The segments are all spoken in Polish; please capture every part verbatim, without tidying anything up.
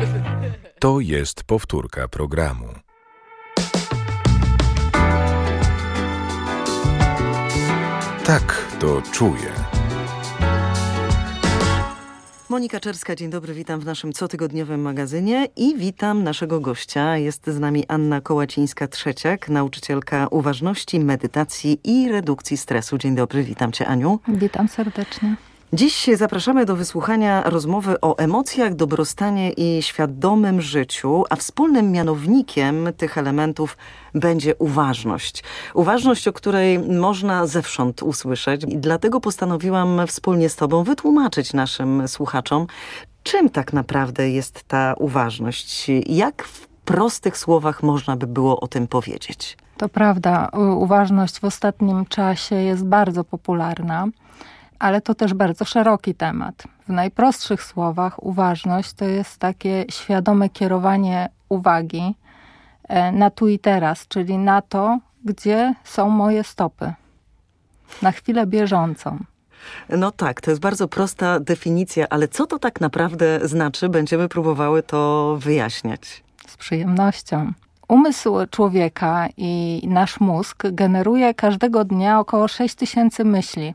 To jest powtórka programu. Tak to czuję. Monika Czerska, dzień dobry, witam w naszym cotygodniowym magazynie i witam naszego gościa. Jest z nami Anna Kołacińska-Trzeciak, nauczycielka uważności, medytacji i redukcji stresu. Dzień dobry, witam cię, Aniu. Witam serdecznie. Dziś zapraszamy do wysłuchania rozmowy o emocjach, dobrostanie i świadomym życiu, a wspólnym mianownikiem tych elementów będzie uważność. Uważność, o której można zewsząd usłyszeć i dlatego postanowiłam wspólnie z tobą wytłumaczyć naszym słuchaczom, czym tak naprawdę jest ta uważność. Jak w prostych słowach można by było o tym powiedzieć? To prawda, uważność w ostatnim czasie jest bardzo popularna. Ale to też bardzo szeroki temat. W najprostszych słowach uważność to jest takie świadome kierowanie uwagi na tu i teraz, czyli na to, gdzie są moje stopy. Na chwilę bieżącą. No tak, to jest bardzo prosta definicja, ale co to tak naprawdę znaczy? Będziemy próbowały to wyjaśniać. Z przyjemnością. Umysł człowieka i nasz mózg generuje każdego dnia około sześć tysięcy myśli.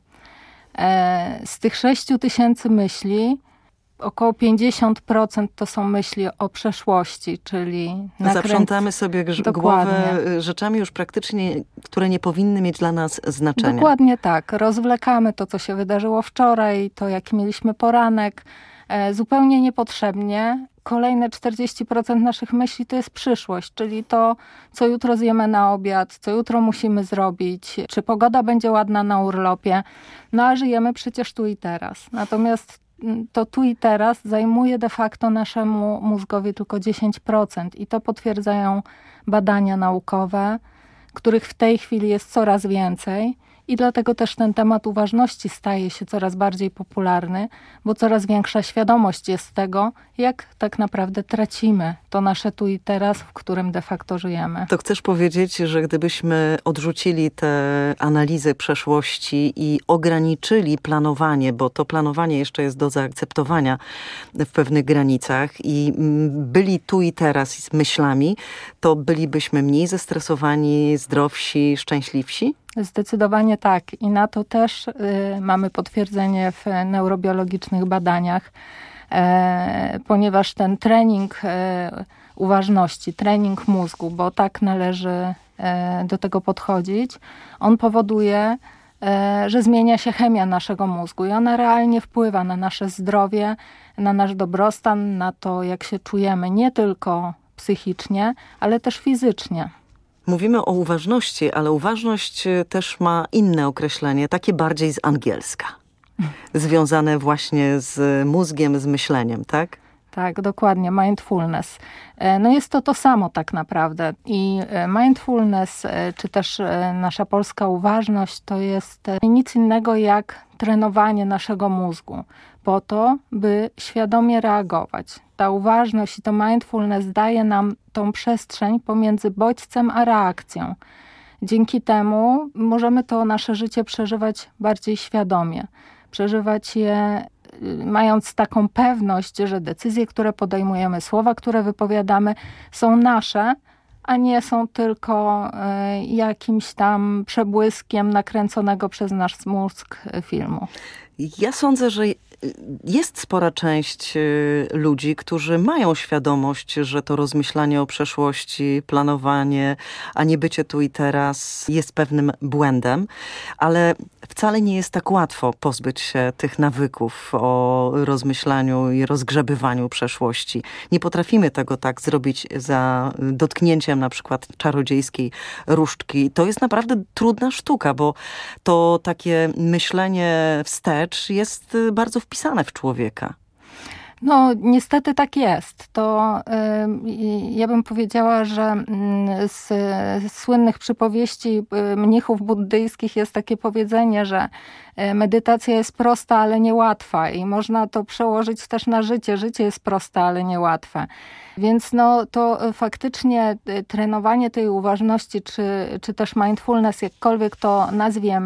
Z tych sześciu tysięcy myśli około pięćdziesiąt procent to są myśli o przeszłości, czyli... Nakręt... Zaprzątamy sobie grz- głowę rzeczami już praktycznie, które nie powinny mieć dla nas znaczenia. Dokładnie tak. Rozwlekamy to, co się wydarzyło wczoraj, to jaki mieliśmy poranek, e, zupełnie niepotrzebnie. Kolejne czterdzieści procent naszych myśli to jest przyszłość, czyli to, co jutro zjemy na obiad, co jutro musimy zrobić, czy pogoda będzie ładna na urlopie. No a żyjemy przecież tu i teraz. Natomiast to tu i teraz zajmuje de facto naszemu mózgowi tylko dziesięć procent i to potwierdzają badania naukowe, których w tej chwili jest coraz więcej. I dlatego też ten temat uważności staje się coraz bardziej popularny, bo coraz większa świadomość jest tego, jak tak naprawdę tracimy to nasze tu i teraz, w którym de facto żyjemy. To chcesz powiedzieć, że gdybyśmy odrzucili tę analizę przeszłości i ograniczyli planowanie, bo to planowanie jeszcze jest do zaakceptowania w pewnych granicach i byli tu i teraz z myślami, to bylibyśmy mniej zestresowani, zdrowsi, szczęśliwsi? Zdecydowanie tak. I na to też y, mamy potwierdzenie w neurobiologicznych badaniach, e, ponieważ ten trening e, uważności, trening mózgu, bo tak należy e, do tego podchodzić, on powoduje, e, że zmienia się chemia naszego mózgu i ona realnie wpływa na nasze zdrowie, na nasz dobrostan, na to, jak się czujemy, nie tylko psychicznie, ale też fizycznie. Mówimy o uważności, ale uważność też ma inne określenie, takie bardziej z angielska. Związane właśnie z mózgiem, z myśleniem, tak? Tak, dokładnie. Mindfulness. No jest to to samo tak naprawdę. I mindfulness, czy też nasza polska uważność, to jest nic innego jak trenowanie naszego mózgu po to, by świadomie reagować. Ta uważność i to mindfulness daje nam tą przestrzeń pomiędzy bodźcem a reakcją. Dzięki temu możemy to nasze życie przeżywać bardziej świadomie. Przeżywać je mając taką pewność, że decyzje, które podejmujemy, słowa, które wypowiadamy są nasze, a nie są tylko y, jakimś tam przebłyskiem nakręconego przez nasz mózg filmu. Ja sądzę, że jest spora część ludzi, którzy mają świadomość, że to rozmyślanie o przeszłości, planowanie, a nie bycie tu i teraz jest pewnym błędem, ale wcale nie jest tak łatwo pozbyć się tych nawyków o rozmyślaniu i rozgrzebywaniu przeszłości. Nie potrafimy tego tak zrobić za dotknięciem na przykład czarodziejskiej różdżki. To jest naprawdę trudna sztuka, bo to takie myślenie wstecz jest bardzo wpisane w człowieka. No niestety tak jest. To y, ja bym powiedziała, że y, z, z słynnych przypowieści y, mnichów buddyjskich jest takie powiedzenie, że y, medytacja jest prosta, ale niełatwa i można to przełożyć też na życie. Życie jest proste, ale niełatwe. Więc no to faktycznie trenowanie tej uważności, czy, czy też mindfulness, jakkolwiek to nazwiemy,